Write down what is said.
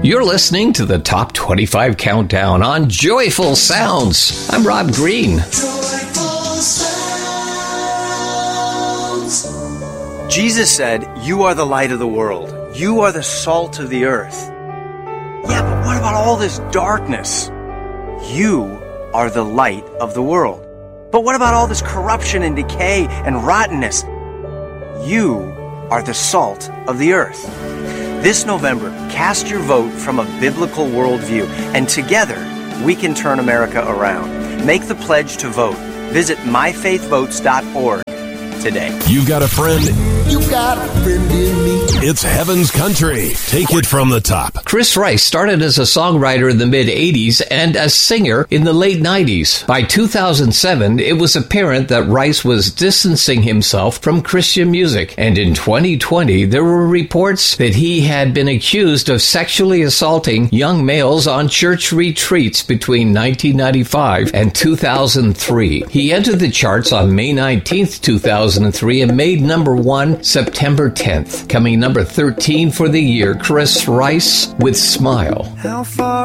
You're listening to the Top 25 Countdown on Joyful Sounds. I'm Rob Green. Jesus said, "You are the light of the world. You are the salt of the earth." Yeah, but what about all this darkness? You are the light of the world. But what about all this corruption and decay and rottenness? You are the salt of the earth. This November, cast your vote from a biblical worldview, and together we can turn America around. Make the pledge to vote. Visit myfaithvotes.org today. You got a friend? You got a friend in me. It's Heaven's Country. Take it from the top. Chris Rice started as a songwriter in the mid-'80s and a singer in the late 90s. By 2007, it was apparent that Rice was distancing himself from Christian music. And in 2020, there were reports that he had been accused of sexually assaulting young males on church retreats between 1995 and 2003. He entered the charts on May 19th, 2003, and made number 1 September 10th. Coming number 13 for the year, Chris Rice with Smile. How far